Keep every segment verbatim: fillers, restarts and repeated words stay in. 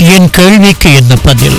என் கேள்விக்கு என்ன பதில்?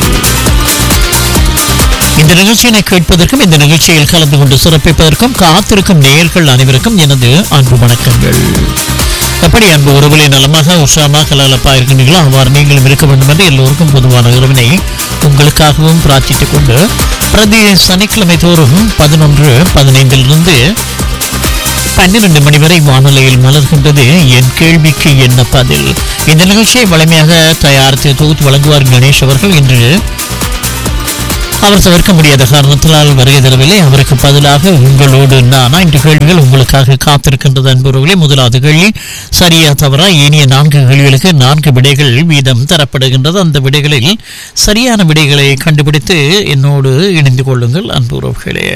இந்த நிகழ்ச்சியினை கேட்பதற்கும் இந்த நிகழ்ச்சியில் கலந்து கொண்டு சிறப்பிப்பதற்கும் காத்திருக்கும் நேயர்கள் அனைவருக்கும் எனது அன்பு வணக்கங்கள். எப்படி அன்பு உறவுகளை நலமாக உற்சாகமாக கலகலப்பா இருக்கின்றீர்களோ அவ்வாறு நீங்களும் இருக்க வேண்டும் என்று எல்லோருக்கும் பொதுவான உறவினை உங்களுக்காகவும் பிரார்த்தித்துக் கொண்டு பிரதி சனிக்கிழமை தோறும் பதினொன்று பதினைந்திலிருந்து பன்னிரண்டு மணி வரை வானொலியில் மலர்கின்றது என் கேள்விக்கு என்ன பதில். இந்த நிகழ்ச்சியை வலிமையாக தயாரித்து தொகுத்து வழங்குவார் கணேஷ் அவர்கள். இன்று அவர் தவிர்க்க முடியாத காரணத்தினால் வருகை தரவில்லை. அவருக்கு பதிலாக உங்களோடு நான் ஐந்து கேள்விகள் உங்களுக்காக காத்திருக்கின்றது அன்புறவுகளே. முதலாவது கேள்வி சரியா தவறா? ஏனைய நான்கு கேள்விகளுக்கு நான்கு விடைகள் வீதம் தரப்படுகின்றது. அந்த விடைகளில் சரியான விடைகளை கண்டுபிடித்து என்னோடு இணைந்து கொள்ளுங்கள் அன்புறவுகளே.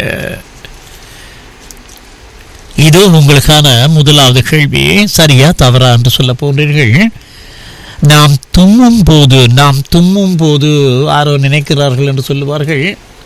இதோ உங்களுக்கான முதலாவது கேள்வி. சரியா தவறா என்று சொல்ல போன்றீர்கள். நாம் தும்மும் போது நாம் தும்மும் போது யாரோ நினைக்கிறார்கள் என்று சொல்லுவார்கள்.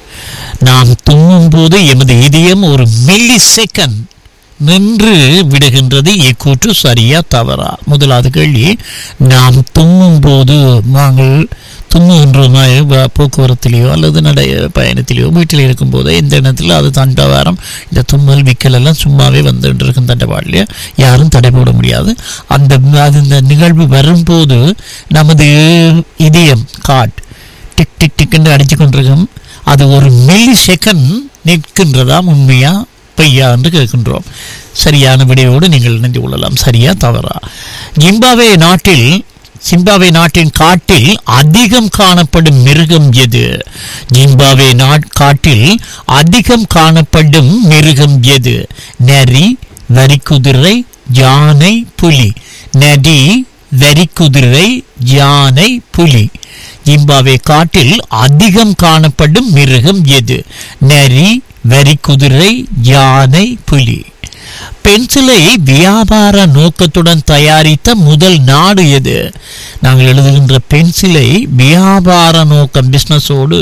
நாம் தும்மும் போது எமது இதயம் ஒரு மில்லி செகண்ட் நின்று விடுகின்றது. இக்கூற்று சரியா தவறா? முதலாவது கேள்வி. நாம் தும்மும் போது நாங்கள் தும்முகின்ற போக்குவரத்திலேயோ அல்லது நடை பயணத்திலேயோ வீட்டில் இருக்கும்போது இந்த இடத்துல அது தண்டவாரம் இந்த தும்மல் விக்கல் எல்லாம் சும்மாவே வந்துட்டு இருக்கும். தண்டவாளலையோ யாரும் தடை போட முடியாது. அந்த அது இந்த நிகழ்வு வரும்போது நமது இதயம் காட் டிக் டிக் டிக் என்று அடித்து கொண்டிருக்கும். அது ஒரு மில்லி செகண்ட் நிற்கின்றதா? உண்மையா பொய்யா என்று கேட்கின்றோம். சரியான விடையோடு நீங்கள் இணைந்து கொள்ளலாம். சரியா தவறா? ஜிம்பாவே நாட்டில் சிம்பாவே நாட்டின் காட்டில் அதிகம் காணப்படும் மிருகம் எது? ஜிம்பாவே காட்டில் அதிகம் காணப்படும் மிருகம் எது? நரி, வரிக்குதிரை, யானை, புலி. நரி, வரிக்குதிரை, யானை, புலி. ஜிம்பாவே காட்டில் அதிகம் காணப்படும் மிருகம் எது? நரி, வரிக்குதிரை, யானை, புலி. பென்சிலை வியாபார நோக்கத்துடன் தயாரித்த முதல் நாடு எது? நாங்கள் எழுதுகின்ற பென்சிலை வியாபார நோக்கம் பிசினஸோடு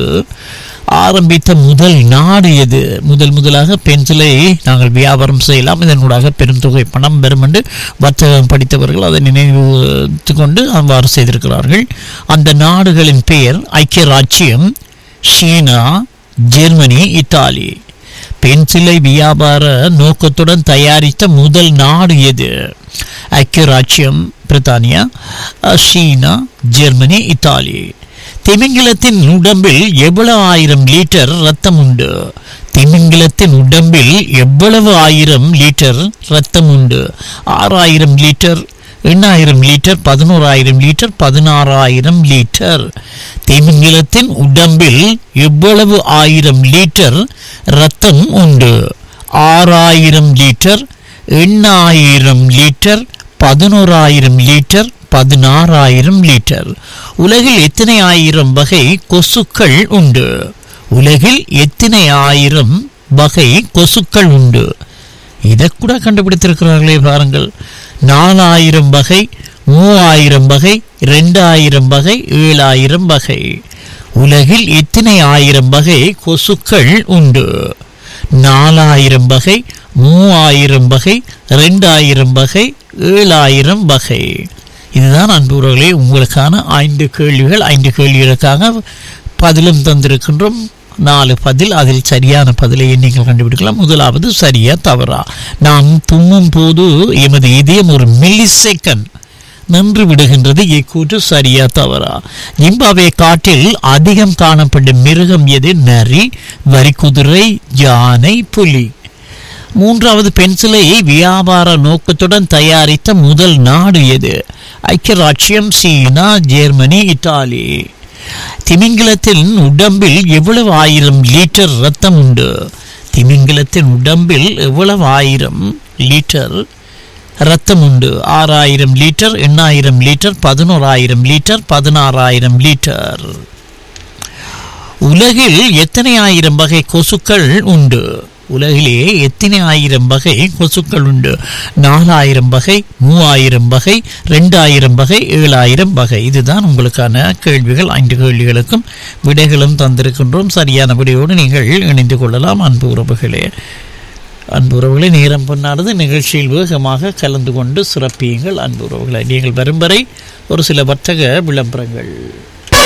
ஆரம்பித்த முதல் நாடு எது? முதல் முதலாக பென்சிலை நாங்கள் வியாபாரம் செய்யலாம், இதனூடாக பெருந்தொகை பணம் பெறும் என்று வர்த்தகம் படித்தவர்கள் அதை நினைவு கொண்டு அவ்வாறு செய்திருக்கிறார்கள். அந்த நாடுகளின் பெயர் ஐக்கிய ராச்சியம், சீனா, ஜெர்மனி, இத்தாலி. பென்சிலை வியாபார நோக்கத்துடன் தயாரித்த முதல் நாடு எது? ஐக்கிய ராச்சியம், பிரித்தானியா, சீனா, ஜெர்மனி, இத்தாலி. திமிங்கிலத்தின் உடம்பில் எவ்வளவு ஆயிரம் லிட்டர் ரத்தம் உண்டு? திமிங்கிலத்தின் உடம்பில் எவ்வளவு ஆயிரம் லிட்டர் ரத்தம் உண்டு? ஆறாயிரம் லிட்டர், எண்ணாயிரம் லிட்டர், பதினோராயிரம் லிட்டர், பதினாறாயிரம் லிட்டர். திமிங்கிலத்தின் உடம்பில் எவ்வளவு ஆயிரம் லிட்டர் ரத்தம் உண்டு? ஆறாயிரம் லிட்டர், எண்ணாயிரம் லிட்டர், பதினோராயிரம் லிட்டர், பதினாறாயிரம் லிட்டர். உலகில் எத்தனை ஆயிரம் வகை கொசுக்கள் உண்டு? உலகில் எத்தனை ஆயிரம் வகை கொசுக்கள் உண்டு? இதை கூட கண்டுபிடித்திருக்கிறார்களே பாருங்கள். நாலாயிரம் வகை, மூவாயிரம் வகை, இரண்டாயிரம் வகை, ஏழாயிரம் வகை. உலகில் எத்தனை ஆயிரம் வகை கொசுக்கள் உண்டு? நாலாயிரம் வகை, மூவாயிரம் வகை, இரண்டாயிரம் வகை, ஏழாயிரம் வகை. இதுதான் அன்புறவுகளே உங்களுக்கான ஐந்து கேள்விகள். ஐந்து கேள்விகளுக்காக பதிலும் தந்திருக்கின்றோம். நாலு பதில், அதில் சரியான பதிலை நீங்கள் கண்டுபிடிக்கலாம். முதலாவது சரியா தவறா? நாம் தும்மும் போது எமது இதயம் ஒரு மில்லி செகண்ட் நின்று விடுகின்றது. இக்கூற்று சரியா தவறா? ஜிம்பாவே காட்டில் அதிகம் காணப்படும் மிருகம் எது? நரி, வரிக்குதிரை, யானை, புலி. மூன்றாவது பென்சிலை வியாபார நோக்கத்துடன் தயாரித்த முதல் நாடு எது? ஐக்கிய ராச்சியம், சீனா, ஜெர்மனி, இத்தாலி. திமிங்கிலத்தின் உடம்பில் எவ்வளவு ஆயிரம் லிட்டர் ரத்தம் உண்டு? திமிங்கிலத்தின் உடம்பில் எவ்வளவு ஆயிரம் லிட்டர் ரத்தம் உண்டு? ஆறாயிரம் லிட்டர், எண்ணாயிரம் லிட்டர், பதினோராயிரம் லிட்டர், பதினாறாயிரம் லிட்டர். உலகில் எத்தனை ஆயிரம் வகை கொசுக்கள் உண்டு? உலகிலேயே எத்தனை ஆயிரம் வகை கொசுக்கள் உண்டு? நாலாயிரம் வகை, மூவாயிரம் வகை, ரெண்டாயிரம் வகை, ஏழாயிரம் வகை. இதுதான் உங்களுக்கான கேள்விகள். ஐந்து கேள்விகளுக்கும் விடைகளும் தந்திருக்கின்றோம். சரியான விடையோடு நீங்கள் இணைந்து கொள்ளலாம் அன்பு உறவுகளே. அன்பு உறவுகளை நேரம் பொன்னானது. நிகழ்ச்சியில் வேகமாக கலந்து கொண்டு சிறப்பியுங்கள் அன்பு உறவுகளை. நீங்கள் வரும் வரை ஒரு சில வர்த்தக விளம்பரங்கள்.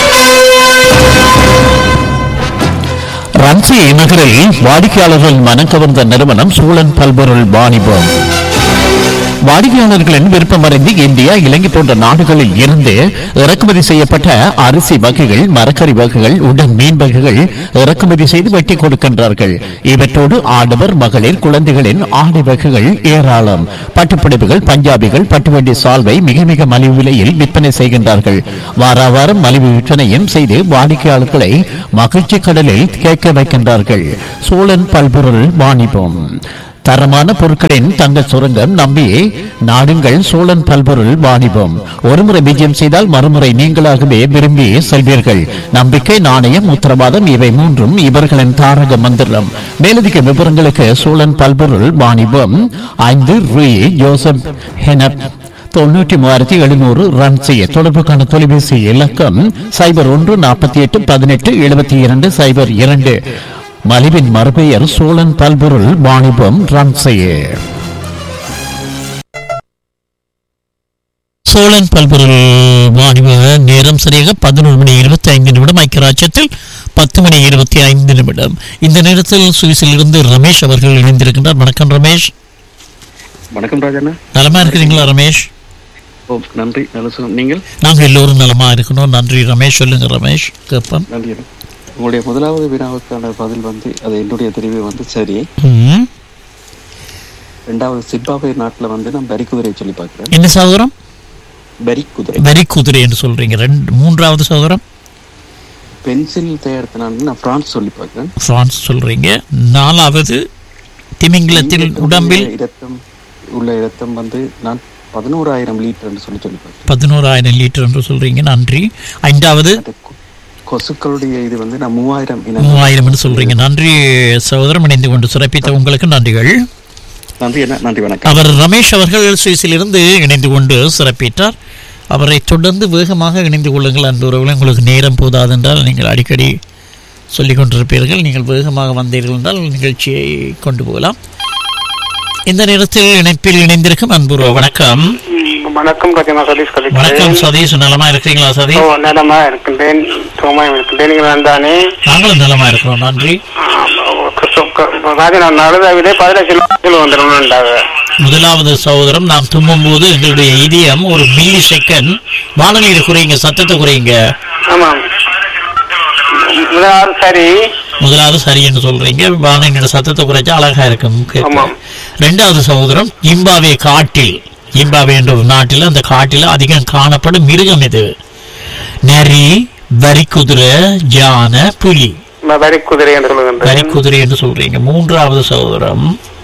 ரன்சி நகரில் வாடிக்கையாளர்கள் மனம் கவர்ந்த நிறுவனம் சூழன் பல்பொருள் வாணிபம். வாடிக்கையாளர்களின் விருப்பமறிந்து இந்தியா, இலங்கை போன்ற நாடுகளில் இருந்து இறக்குமதி செய்யப்பட்ட அரிசி வகைகள், மரக்கறி வகைகள், உடன் மீன் வகைகள் இறக்குமதி செய்து வெட்டி கொடுக்கின்றார்கள். இவற்றோடு ஆடவர், மகளிர், குழந்தைகளின் ஆடை வகைகள் ஏராளம். பட்டுப்புடவைகள், பஞ்சாபிகள், பட்டுவண்டி சால்வை மிக மிக மலிவு விலையில் விற்பனை செய்கின்றார்கள். வார வாரம் மலிவு விற்பனையும் செய்து வாடிக்கையாளர்களை மகிழ்ச்சி கடலில் கேட்க வைக்கின்றார்கள். சோழன் பல்பொருள் வாணிபம். தரமான பொருட்களின் தங்க சுரங்கம் நம்பி நாடுங்கள் சோழன் பல்பொருள் வாணிபம். ஒருமுறை விஜயம் செய்தால் மறுமுறை நீங்களாகவே விரும்பி செல்வீர்கள். நம்பிக்கை, நாணயம், உத்தரவாதம் இவை மூன்றும் இவர்களின் தாரக மந்திரம். மேலதிக விவரங்களுக்கு சோழன் பல்பொருள் வாணிபம் ஐந்து ரூ ஜோசப் ஹெனப் தொண்ணூற்றி மூவாயிரத்தி எழுநூறு ரன் செய்ய தொடர்புக்கான தொலைபேசி இலக்கம் சைபர் ஒன்று நாற்பத்தி எட்டு பதினெட்டு எழுபத்தி இரண்டு சைபர் இரண்டு. மலிவின் மறுபெயர் சோழன் பல்பொருள் வாணிபம் ரன்சையே. சோழன் பல்பொருள் வாணிப நேரம் சரியாக பதினொரு மணி இருபத்தி ஐந்து நிமிடம். ஐக்கியராஜ்யத்தில் பத்து மணி இருபத்தி ஐந்து நிமிடம். இந்த நேரத்தில் சுவிஸில் இருந்து ரமேஷ் அவர்கள் இணைந்திருக்கின்றார். வணக்கம் ரமேஷ். வணக்கம் ராஜண்ணா. நலமா இருக்கிறீங்களா ரமேஷ்? ஓ நன்றி. நல்ல நீங்கள்? நாங்கள் எல்லோரும் நலமா இருக்கணும். நன்றி ரமேஷ். சொல்லுங்க ரமேஷ். கேட்போம். நன்றி. உங்களுடைய முதலாவது வினாவுக்கான பதில் வந்து அது என்னுடைய தெரிவு வந்து சரி. ரெண்டாவது சிம்பாப்வே நாட்டில் வந்து நான் பரிக்குதிரை சொல்லி பார்க்கிறேன். என்ன சகோதரம்? பரிக்குதிரை. பரிக்குதிரை என்று சொல்றீங்க. ரெண்டு மூன்றாவது சகோதரம் பென்சில் தயாரித்தனால நான் பிரான்ஸ் சொல்லி பார்க்கிறேன். பிரான்ஸ் சொல்றீங்க. நாலாவது திமிங்கிலத்தில் உடம்பில் இரத்தம் உள்ள இரத்தம் வந்து நான் பதினோராயிரம் லிட்டர் என்று சொல்லி சொல்லி பார்க்கிறேன். பதினோராயிரம் லிட்டர் என்று சொல்றீங்க. நன்றி. ஐந்தாவது கொசுக்களுடைய இது வந்து நான் மூவாயிரம் மூவாயிரம் என்று சொல்றீங்க. நன்றி சகோதரம். இணைந்து கொண்டு சிறப்பித்த உங்களுக்கு நன்றிகள். நன்றி. நன்றி, வணக்கம். அவர் ரமேஷ் அவர்கள் சுவிஸில் இருந்து இணைந்து கொண்டு சிறப்பித்தார். அவரை தொடர்ந்து வேகமாக இணைந்து கொள்ளுங்கள். அந்த உறவுகளை உங்களுக்கு நேரம் போதாதென்றால் நீங்கள் அடிக்கடி சொல்லிக் கொண்டிருப்பீர்கள். நீங்கள் வேகமாக வந்தீர்கள் என்றால் நிகழ்ச்சியை கொண்டு போகலாம். இந்த நேரத்தில் இணைப்பில் இணைந்திருக்கும் அன்புறவு வணக்கம். வணக்கம் ராஜனா. சதீஷ் கலிக்கிறேன். வணக்கம் சதீஷ். நலமா இருக்கிறீங்களா சதீஷ்? ஓ நலமா இருக்கின்றேன். சோமாயம் இருக்கின்றேன். நீங்கள் தானே? நாங்களும் நலமா இருக்கிறோம். நன்றி ராஜனா. நடுதாவிலே பதினஞ்சு லட்சம் வந்துடும். முதலாவது சகோதரம், நாம் தும்மும் போது எங்களுடைய இதயம் ஒரு மில்லி செகண்ட் வானொலியில் குறையுங்க, சத்தத்தை குறையுங்க. ஆமாம். முதலாவது சரி. முதலாவது சரி என்று சொல்றீங்க. வானொலியோட சத்தத்தை குறைச்சா அழகா இருக்கும். ரெண்டாவது சகோதரம், ஜிம்பாவே காட்டில், ஜிம்பாவே என்ற ஒரு நாட்டில், அந்த காட்டில் அதிகம் காணப்படும் மிருகம் இது. நரி, வரிக்குதிரை, யானை, புலி. வரிக்குதிரை என்று சொல்லுங்க. வரிக்குதிரை என்று சொல்றீங்க. மூன்றாவது சகோதரம்,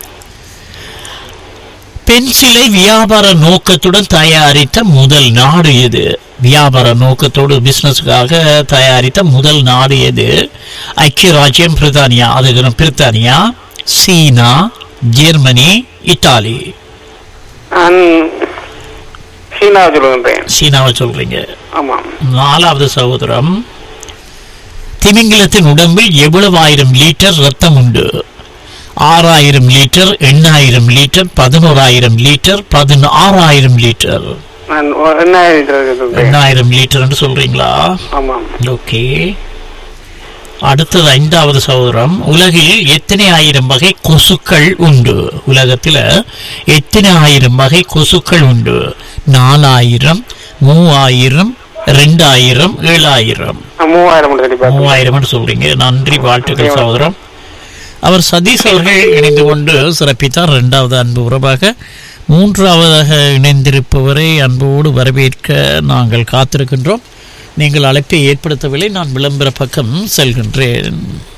பென்சிலை வியாபார நோக்கத்துடன் தயாரித்த முதல் நாடு எது? வியாபார நோக்கத்தோடு பிசினஸுக்காக தயாரித்த முதல் நாடு எது? ஐக்கிய ராஜ்யம், பிரித்தானியா, அது பிரித்தானியா, சீனா, ஜெர்மனி, இத்தாலி. சீனாவை சொல்றீங்க. நாலாவது சகோதரம், திமிங்கிலத்தின் உடம்பில் எவ்வளவு ஆயிரம் லிட்டர் ரத்தம் உண்டு? ஆறாயிரம் லிட்டர், எண்ணாயிரம் லிட்டர், பதினோராயிரம் லிட்டர், பதினாறாயிரம் லிட்டர். எண்ணாயிரம் லிட்டர் என்று சொல்றீங்களா? ஓகே. அடுத்தது ஐந்தாவது சகோதரம், உலகில் எத்தனை ஆயிரம் வகை கொசுக்கள் உண்டு? உலகத்துல எத்தனை ஆயிரம் வகை கொசுக்கள் உண்டு? நாலாயிரம், மூவாயிரம், ரெண்டாயிரம், ஏழாயிரம். மூவாயிரம் சொல்றீங்க. நன்றி, வாழ்த்துக்கள் சகோதரம். அவர் சதீஷ் அவர்கள் இணைந்து கொண்டு சிறப்பித்தார். இரண்டாவது அன்பு உறவாக. மூன்றாவதாக இணைந்திருப்பவரை அன்போடு வரவேற்க நாங்கள் காத்திருக்கின்றோம். நீங்கள் அழைப்பை ஏற்படுத்தவில்லை. நான் விளம்பர பக்கம் செல்கின்றேன்.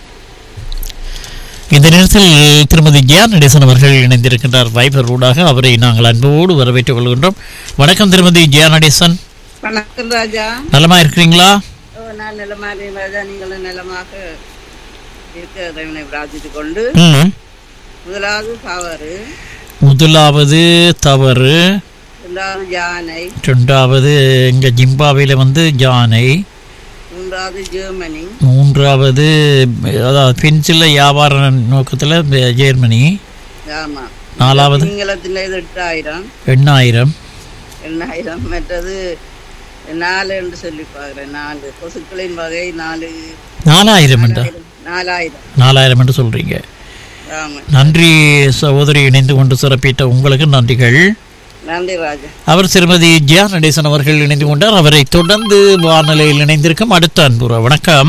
இந்த நேரத்தில் திருமதி ஜியா நடேசன் அவர்கள் இணைந்திருக்கின்றார் வைபர் ஊடாக. அவரை நாங்கள் அன்போடு வரவேற்றுக் கொள்கின்றோம். வணக்கம் திருமதி ஜியா நடேசன். வணக்கம் ராஜா. நலமா இருக்கிறீங்களா? நான் நலமா இருக்கேன் ராஜா. நீங்களும் நலமாக இருக்க பிரார்த்தித்துக் கொண்டு முதலாவது தவறு முதலாவது தவறு இரண்டாவது யானை, இரண்டாவது இங்க ஜிம்பாப்வேல வந்து யானை, மூன்றாவது ஜெர்மனி, மூன்றாவது அதாவது பென்சில் வியாபார நோக்கத்தில் ஜெர்மனி, ஆமா, நாலாவது சிங்களத்தில் எட்டாயிரம், எண்ணாயிரம், எண்ணாயிரம், மற்றது நாலு என்று சொல்லி பார்க்கிறேன். நாலு கொசுக்களின் வகை நாலு, நாலாயிரம் நாலாயிரம். நாலாயிரம் என்று சொல்றீங்க. ஆமா. நன்றி சகோதரி, இணைந்து கொண்டு சிறப்பித்த உங்களுக்கு நன்றிகள். நன்றி ராஜா. அவர் திருமதி ஜியா நடேசன் அவர்கள் இணைந்து கொண்டார். அவரை தொடர்ந்து வானிலையில் இணைந்திருக்கும் அடுத்த அன்புற வணக்கம்.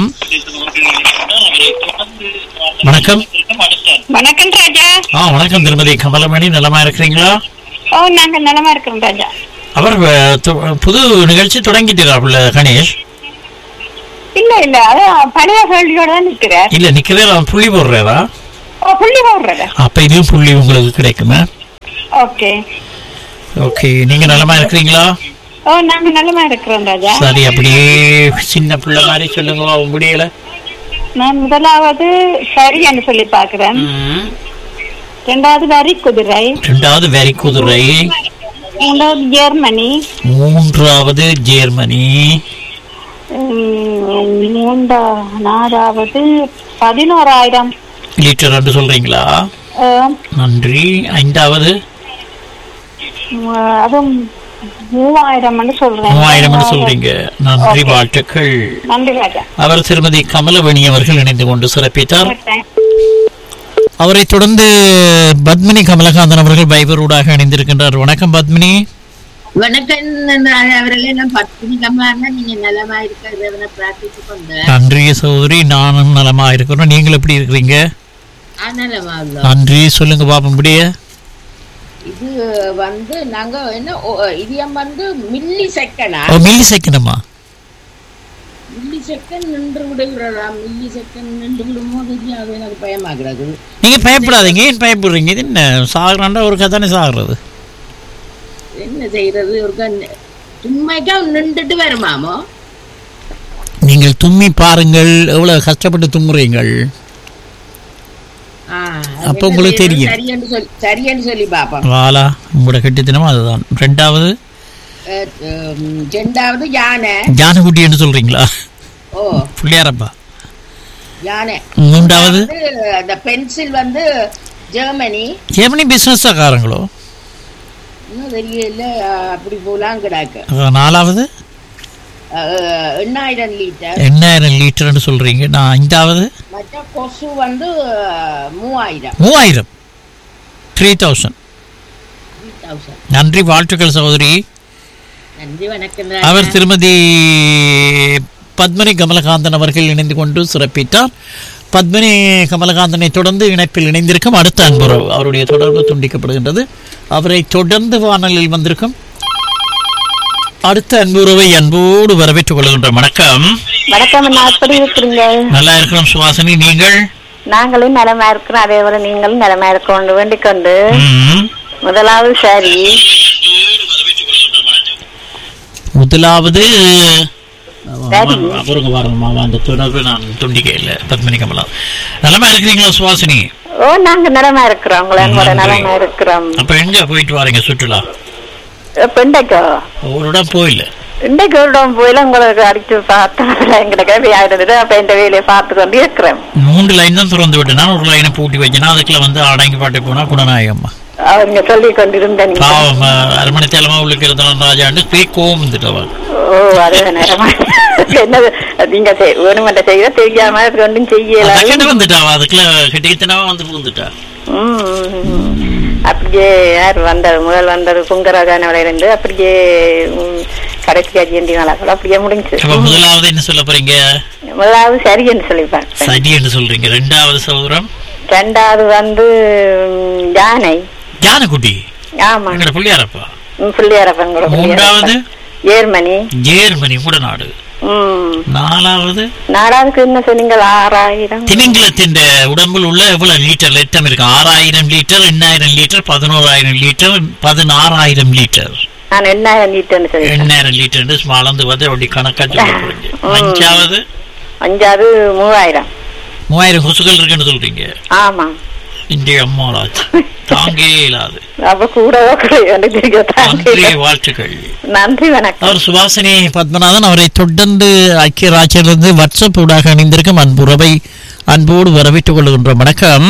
வணக்கம். வணக்கம் ராஜா. ஆ வணக்கம் திருமதி கமலமணி, நலமா இருக்கிறீங்களா? ஓ நாங்க நலமா இருக்கிறோம் ராஜா. அவர் புது நிகழ்ச்சி தொடங்கிட்டார் கணேஷ். இல்ல இல்ல அதான் பழைய கேள்வியோட தான் நிக்கிறார். இல்ல நிக்கிறேன், புள்ளி போடுறாரா? ஓ புள்ளி போடுறதா? அப்ப இதுவும் புள்ளி உங்களுக்கு கிடைக்குமா? Okay okay. நீங்க நலமா இருக்கிறீங்களா? ஓ நாங்க நலமா இருக்கிறோம் ராஜா. சரி, அப்படியே சின்ன பிள்ளை மாதிரி சொல்லுங்க முடியல. நான் முதலாவது சரியன்னு சொல்லி பாக்குறேன். ரெண்டாவது வரி குதிரை. ரெண்டாவது வரி குதிரை. மூன்றாவது ஜெர்மனி. மூன்றாவது ஜெர்மனி. மூன்றா நாலாவது பதினோராயிரம் லிட்டர் என்று சொல்றீங்களா? நன்றி. ஐந்தாவது அதுவும் மூவாயிரம் சொல்றேன். மூவாயிரம் சொல்றீங்க. நன்றி, வாழ்த்துக்கள். நன்றி ராஜா. அவர் திருமதி கமலவணி அவர்கள் இணைந்து கொண்டு சிறப்பித்தார். அவரை தொடர்ந்து பத்மினி கமலகாந்தன் அவர்கள் பைபரூடாக இணைந்திருக்கின்றார். வணக்கம் பத்மினி. வணக்கம் அவர்களே. நான் பத்மினி கமலா. நீங்க நலமா இருக்கிறத பிரார்த்தித்துக் கொண்டு. நன்றி சகோதரி, நானும் நலமா இருக்கிறோம். நீங்கள் எப்படி இருக்கிறீங்க? நலமா. நன்றி. சொல்லுங்க பாப்போம். இப்படியே இது வந்து நாங்க என்ன இதியம் வந்து மில்லி செகண்டா? ஓ மில்லி செகண்டமா? மில்லி செகண்ட் நின்று விடுகிறதா? மில்லி செகண்ட் நின்று விடும்போது அது எனக்கு பயமாகிறது. நீங்க பயப்படாதீங்க. ஏன் பயப்படுறீங்க? இது என்ன சாகுறாண்டா ஒரு கதானே சாகுறது. என்ன செய்யறது? ஒரு தும்மைக்கா நின்றுட்டு வருமாமோ? நீங்கள் தும்மி பாருங்கள், எவ்வளவு கஷ்டப்பட்டு தும்முறீங்கள். அப்ப உங்களுக்கு தெரியும். சரியன்னு சொல்லி பாப்போம். வாலா, உங்களோட கெட்டித்தனமா அதுதான். ரெண்டாவது ரெண்டாவது யானை. யானை குட்டி என்று சொல்றீங்களா? ஓ புள்ளியாரப்பா. யானை. மூன்றாவது அந்த பென்சில் வந்து ஜெர்மனி. Germany business காரங்களோ? இன்னும் தெரியல. அப்படி போலாம் கிடாக்கு. நாலாவது எண்ணாயிரம் லிட்டர். எண்ணாயிரம் லிட்டர் சொல்றீங்க. நான் ஐந்தாவது மற்ற கொசு வந்து மூவாயிரம். மூவாயிரம் த்ரீ தௌசண்ட். நன்றி, வாழ்த்துக்கள் சகோதரி. நன்றி, வணக்கம். அவர் திருமதி பத்மினி கமலகாந்தன் அவர்கள் இணைந்து கொண்டு சிறப்பித்தார். பத்மினி கமலகாந்தனை தொடர்ந்து இணைப்பில் இணைந்திருக்கும் அடுத்த அன்புறவு. அவருடைய தொடர்பு துண்டிக்கப்படுகின்றது. அவரை தொடர்ந்து வானலில் வந்திருக்கும் அடுத்த அன்புறவை அன்போடு வரவேற்றுக் கொள்கின்ற. வணக்கம். வணக்கம். எப்படி இருக்கிறீங்க? நல்லா இருக்கிறோம் சுவாசினி. நீங்கள்? நாங்களும் நலமா இருக்கிறோம். அதே போல நீங்களும் நலமா இருக்க வேண்டிக் கொண்டு முதலாவது சரி. முதலாவது அந்த தொடர்பு நான் துண்டிக்கல. பத்மினி கமலா, நலமா இருக்கிறீங்களா சுவாசினி? ஓ நாங்க நலமா இருக்கிறோம். உங்களை நலமா இருக்கிறோம். அப்ப எங்க போயிட்டு வாரீங்க சுற்றுலா? பெண்டைக்கோ ஒரு இடம் போயில. இன்றைக்கு ஒரு இடம் போயில உங்களுக்கு அடிச்சு பார்த்தா எங்களுக்கு ஆயிடுது. அப்ப இந்த வேலையை பார்த்து கொண்டு இருக்கிறேன். மூன்று லைன் தான் திறந்து விட்டேன்னா ஒரு லைனை பூட்டி வச்சேன்னா அதுக்குள்ள வந்து அடங்கி பாட்டு போனா குணநாயகம்மா அவங்க சொல்லி கொண்டிருந்தேன். அரமணி தலைமா உள்ளுக்கு இருந்தாலும் ராஜாண்டு போய் கோவம் வந்துட்டவா. ஓ அது நேரமா என்னது நீங்க வேணுமென்ற செய்ய தெரியாம ஒன்றும் செய்யல வந்துட்டாவா. அதுக்குள்ள கிட்டத்தனவா வந்து வந்துட்டா. அப்படியே யார் வந்தது முதல் வந்தது குங்கராஜான இருந்து அப்படியே கடைசி ஜெயந்தி நாளாக அப்படியே முடிஞ்சு. முதலாவது என்ன சொல்ல போறீங்க? முதலாவது சரி என்று சொல்லிப்பேன். சரி என்று சொல்றீங்க. ரெண்டாவது சௌரம். ரெண்டாவது வந்து யானை. யானை குட்டி. ஆமா, பிள்ளையாரப்பா. பிள்ளையாரப்பன் கூட. மூன்றாவது ஜெர்மனி. ஜெர்மனி கூட நாடு. நாலாவது நாலாவதுக்கு என்ன சொன்னீங்க? ஆறாயிரம். திமிங்கலத்தின் உடம்பில் உள்ள எவ்வளவு லிட்டர் ரத்தம் இருக்கு? ஆறாயிரம் லிட்டர், எண்ணாயிரம் லிட்டர், பதினோராயிரம் லிட்டர், பதினாறாயிரம் லிட்டர். நான் எண்ணாயிரம் லிட்டர் எண்ணாயிரம் லிட்டர் வளர்ந்து வந்து அப்படி கணக்கா சொல்றீங்க. அஞ்சாவது அஞ்சாவது மூவாயிரம். மூவாயிரம் கொசுகள் இருக்குன்னு சொல்றீங்க. ஆமா. இந்திய அம்மாளாச்சு தாங்கே இல்லாது. அப்ப கூட வாழ்த்துக்கள். நன்றி, வணக்கம். அவர் சுபாசினி பத்மநாதன். அவரை தொடர்ந்து ஐக்கிய ராஜ்யிலிருந்து வாட்ஸ்அப் ஊடாக அணிந்திருக்கும் அன்புறவை அன்போடு வரவேற்றுக் கொள்கின்றோம். வணக்கம்.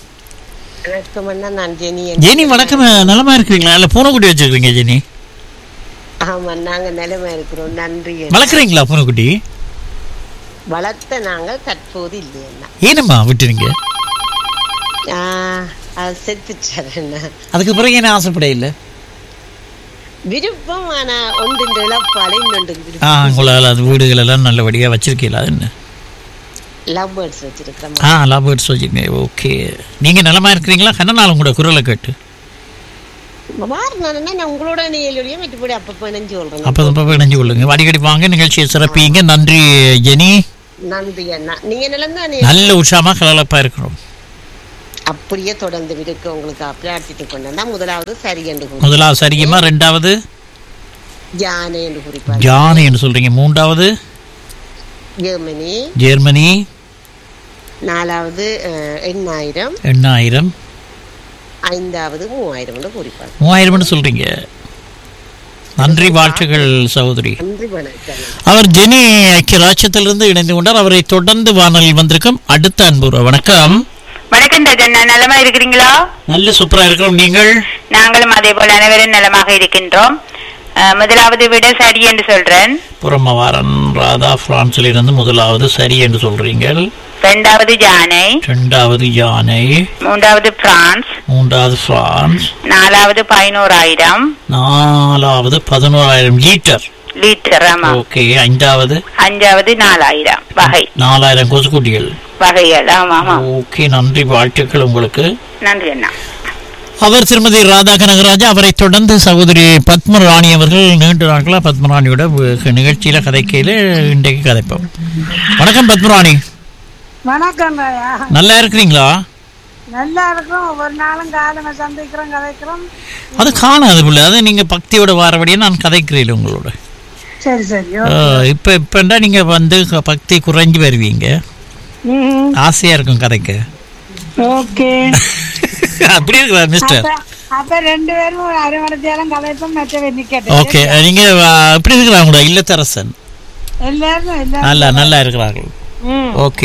ஜெனி வணக்கம். நலமா இருக்கிறீங்களா? இல்ல பூனைக்குட்டி வச்சிருக்கீங்க ஜெனி? ஆமா, நாங்க நலமா இருக்கிறோம். நன்றி. வளர்க்குறீங்களா பூனைக்குட்டி? வளர்த்த நாங்கள் தற்போது இல்லையா. ஏனம்மா விட்டுறீங்க? செத்துச்சார். அதுக்கு பிறகு என்ன ஆசைப்பட இல்லை? விருப்பம். ஆனா ஒன்றின் இழப்பாலே இன்னொன்று. ஆ உங்களால் அது வீடுகள் எல்லாம் நல்லபடியாக வச்சிருக்கீங்களா? என்ன லவ் பேர்ட்ஸ் வச்சிருக்கிறோம். ஆ லவ் பேர்ட்ஸ் வச்சுருக்கீங்க. ஓகே. நீங்கள் நலமாக இருக்கிறீங்களா? கண்ண நாள் உங்களோட குரலை கேட்டு நான் உங்களோட நிகழ்ச்சியும் மற்றபடி அப்பப்போ இணைஞ்சு கொள்றேன். அப்போ அப்போ இணைஞ்சு கொள்ளுங்க. அடிக்கடி வாங்க, நிகழ்ச்சியை சிறப்பிங்க. நன்றி ஜெனி. நன்றி அண்ணா. நீங்க நிலந்தா நல்ல உற்சாகமாக கலகலப்பாக இருக்கிறோம். அப்படியே தொடர்ந்து இருக்கு. உங்களுக்கு பிரார்த்தித்து கொண்டா. முதலாவது சரி என்று முதலாவது சரிங்கம்மா. ரெண்டாவது ஜானை என்று குறிப்பார். ஜானை என்று சொல்றீங்க. மூன்றாவது ஜெர்மனி. ஜெர்மனி. நாலாவது எண்ணாயிரம். எண்ணாயிரம். ஐந்தாவது மூவாயிரம் என்று குறிப்பார். மூவாயிரம் என்று சொல்றீங்க. நன்றி, வாழ்த்துக்கள் சகோதரி. நன்றி, வணக்கம். அவர் ஜெனி ஐக்கிய ராஜ்யத்திலிருந்து இணைந்து கொண்டார். அவரை தொடர்ந்து வானொலியில் வந்திருக்கும் அடுத்த அன்புற. வணக்கம். வணக்கம் ராஜன், நலமா இருக்கிறீங்களா? நல்ல சூப்பரா இருக்கிறோம். நீங்கள்? நாங்களும் அதே போல அனைவரும் நலமாக இருக்கின்றோம். முதலாவது விட சரி என்று சொல்றேன். புறமவாரன் ராதா பிரான்சில் இருந்து முதலாவது சரி என்று சொல்றீங்க. இரண்டாவது யானை. இரண்டாவது யானை. மூன்றாவது பிரான்ஸ். மூன்றாவது பிரான்ஸ். நாலாவது பதினோராயிரம். நாலாவது பதினோராயிரம் லிட்டர். லிட்டர். ஆமா. ஓகே. ஐந்தாவது அஞ்சாவது நாலாயிரம் வகை. நாலாயிரம் கொசுக்குட்டிகள் வகைகள். ஆமா ஆமா. ஓகே, நன்றி, வாழ்த்துக்கள் உங்களுக்கு. நன்றி அண்ணா. அவர் திருமதி ராதா கனகராஜா. அவரை தொடர்ந்து சகோதரி பத்மராணி அவர்கள். நீண்ட நாட்களா பத்மராணியோட நிகழ்ச்சியில கதைக்கையில இன்றைக்கு கதைப்போம். வணக்கம் பத்மராணி. வணக்கம். நல்லா இருக்கிறீங்களா? நல்லா இருக்கும். ஒவ்வொரு நாளும் காலமே சந்திக்கிறோம், கதைக்கிறோம். அது காணாது பிள்ளை. அது நீங்க பக்தியோட வாரபடியே நான் கதைக்கிறேன் உங்களோட. சரி சரி. இப்ப இப்பண்டா நீங்க வந்து பக்தி குறைஞ்சு வருவீங்க. ஆசையா இருக்கும் கதைக்க. ஓகே. அப்படி இருக்கா மிஸ்டர்? அப்ப ரெண்டு பேரும் அரை மணித்தேரம் கதைப்போம். மற்ற நிக்கட்டும். ஓகே. நீங்க எப்படி இருக்கிறாங்க இல்லத்தரசன்? எல்லாரும் நல்லா நல்லா இருக்கிறார்கள். ஓகே.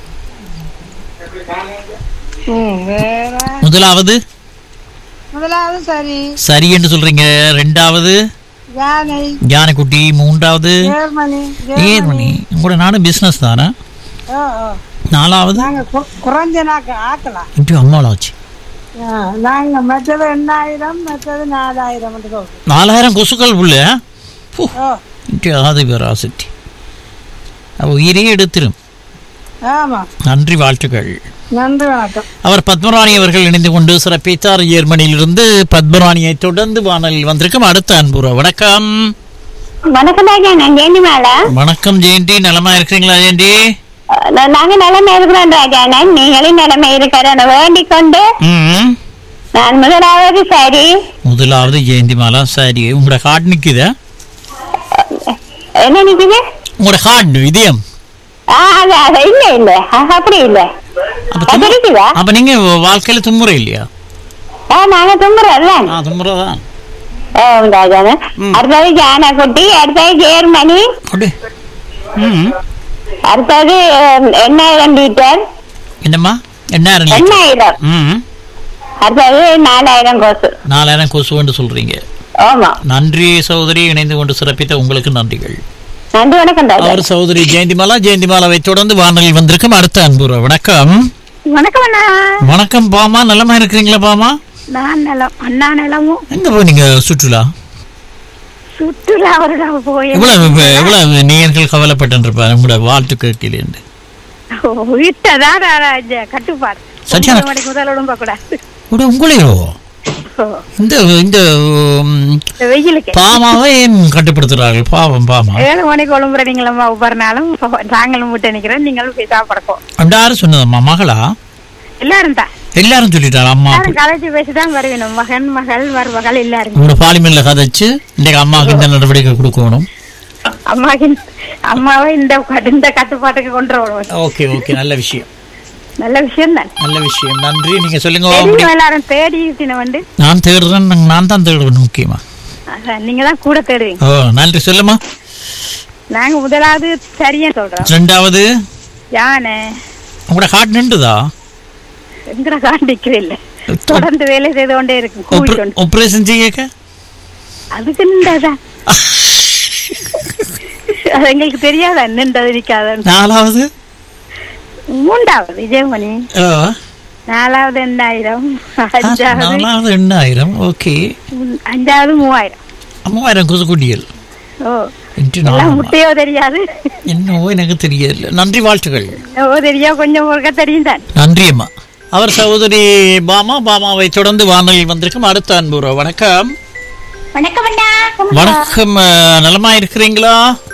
முதலாவது முதலாவது சரி சரி என்று சொல்றீங்க. ரெண்டாவது யானை. யானைக்குட்டி. மூன்றாவது ஜெர்மனி. ஜெர்மனி. உங்களோட நானும் பிசினஸ் தானே. நாலாவது குறைஞ்ச நாக்கு ஆக்கலாம். இப்படி அம்மாளாச்சு. நாங்க மற்றது எண்ணாயிரம், மற்றது நாலாயிரம். நாலாயிரம் கொசுக்கள் புள்ள. அது வேற ஆசக்தி. உயிரே எடுத்துரும். ஆமா. நன்றி, வாழ்த்துக்கள். நன்றி, வணக்கம். அவர் பத்மராணி அவர்கள் இணைந்து கொண்டு சிறப்பித்தார். ஜெர்மனியிலிருந்து பத்மராணியை தொடர்ந்து வானலில் வந்திருக்கும் அடுத்த அன்புற. வணக்கம். வணக்கம் ராஜா, ஜெயந்திமாலா. வணக்கம் ஜெயந்தி. நலமா இருக்கிறீங்களா ஜெயந்தி? நாங்க நிலைமை இருக்கிறோம் ராஜானன். நீங்களும் நிலைமை இருக்கிற வேண்டிக் கொண்டு நான் முதலாவது சரி. முதலாவது ஜெயந்தி மாலா சரி. உங்களோட கார்டு நிக்குதா? என்ன நிக்குது? உங்களோட கார்டு இதயம்? இல்ல இல்ல அப்படி இல்ல. அப்ப நீங்க வாழ்க்கையில தும்முறை இல்லையா? நாங்க தும்முறோம். தும்முறதான். ராஜானன். அடுத்தது ஜானகுட்டி. அடுத்தது ஜெர்மனி. அடுத்தது எண்ணாயிரம் லிட்டர். என்னம்மா? எண்ணாயிரம் எண்ணாயிரம். அடுத்தது நாலாயிரம் கொசு. நாலாயிரம் கொசு என்று சொல்றீங்க. ஆமா. நன்றி சகோதரி, இணைந்து கொண்டு சிறப்பித்த உங்களுக்கு நன்றிகள். நன்றி, வணக்கம். அவர் சகோதரி ஜெயந்திமாலா. ஜெயந்திமாலாவை தொடர்ந்து வானொலியில் வந்திருக்கும் அடுத்த அன்புற. வணக்கம். வணக்கம் அண்ணா. வணக்கம் பாமா. நலமா இருக்கிறீங்களா பாமா? நான் நலம். அண்ணா நலமும். எங்க போனீங்க சுற்றுலா? சுற்றுலா போய் எவ்வளவு எவ்வளவு நேயர்கள் கவலைப்பட்டிருப்பாரு உங்களோட வாழ்த்து கேட்கலேருந்து. கட்டுப்பாடு சரியான முதலோடும் கூடாது. உங்களையோ இந்த இந்த வெயிலுக்கு பாமாவை ஏன் கட்டுப்படுத்துறார்கள்? பாவம் பாமா. ஏழு மணிக்கு ஒழுங்குற நீங்களும் ஒவ்வொரு நாளும் நாங்களும் விட்டு நிக்கிறோம். நீங்களும் போய் சாப்பிடக்கும். அப்படி யாரும் சொன்னதம்மா? மகளா? எல்லாரும் தான். எல்லாரும் சொல்லிட்டாங்க. அம்மா கதைச்சு பேசிதான் வருவணும். மகன் மகள் மருமகள் எல்லாரும் உங்களோட பாலிமன்ல கதைச்சு இன்னைக்கு அம்மாவுக்கு இந்த நடவடிக்கை கொடுக்கணும். அம்மாக்கு அம்மாவை இந்த இந்த கட்டுப்பாட்டுக்கு கொண்டு வரணும். ஓகே ஓகே, நல்ல விஷயம். நல்ல விஷயம் தான். நல்ல விஷயம். நன்றி. நீங்க சொல்லுங்க. எல்லாரும் தேடி வந்து நான் தேடுறேன். நான் தான் தேடுவேன் முக்கியமா. நீங்க தான் கூட தேடுவீங்க. ஓ நன்றி. சொல்லுமா. நாங்க முதலாவது சரியா சொல்றோம். ரெண்டாவது யானை. உங்களோட கார்டு நின்றுதா? எங்கட கார்டு நிக்கவே இல்லை. தொடர்ந்து வேலை செய்து கொண்டே இருக்கு. ஆபரேஷன் செய்ய அதுக்கு நின்றதா? அது எங்களுக்கு தெரியாத நின்றது நிக்காத. நாலாவது மூன்றாவது விஜயமணி. ஆ, நாலாவது எண்ணாயிரம். அஞ்சாவது நாலாவது எண்ணாயிரம். ஓகே, அஞ்சாவது மூவாயிரம். மூவாயிரம் குசுக்குட்டியல். ஓ, இன்று எல்லாம் நாலாம் முட்டையோ தெரியாது. என்னவோ எனக்கு தெரியல. நன்றி, வாழ்த்துக்கள். ஓ தெரியா, கொஞ்சம் ஒருக்க தெரியும் தான். நன்றி அம்மா. அவர் சகோதரி பாமா. பாமாவை தொடர்ந்து வானொலியில் வந்திருக்கும் அடுத்த அன்புறவு. வணக்கம். வணக்கம் அண்ணா. வணக்கம். நலமா இருக்கிறீங்களா?